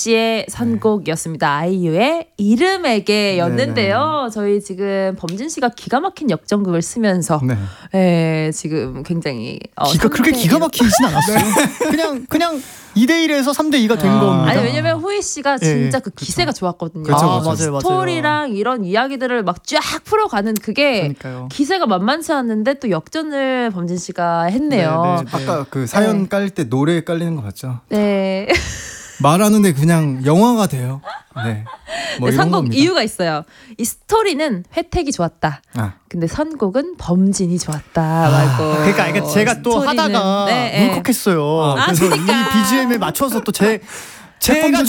씨의 선곡이었습니다. 아이유의 이름에게였는데요. 저희 지금 범진 씨가 기가 막힌 역전극을 쓰면서 지금 굉장히 그렇게 기가 막히진 않았어요. 그냥 2대1에서 3대2가 된 겁니다. 아니 왜냐면 후이 씨가 진짜 그 기세가 좋았거든요. 맞아요. 스토리랑 이런 이야기들을 막 쫙 풀어가는 그게 기세가 만만치 않은데 또 역전을 범진 씨가 했네요. 아까 그 사연 깔 때 노래 깔리는 거 맞죠? 네. 말하는데 그냥 영화가 돼요. 네. 뭐 선곡 이유가 있어요. 이 스토리는 혜택이 좋았다. 근데 선곡은 범진이 좋았다. 말고. 그러니까 제가 또 하다가 울컥했어요. 그래서 이 BGM에 맞춰서 또 제가